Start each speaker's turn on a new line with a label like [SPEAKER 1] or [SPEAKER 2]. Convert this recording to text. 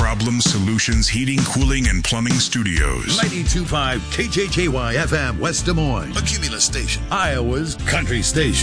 [SPEAKER 1] Problem Solutions Heating, Cooling, and Plumbing Studios.
[SPEAKER 2] 92.5 KJJY FM, West Des Moines. A Cumulus station. Iowa's country station.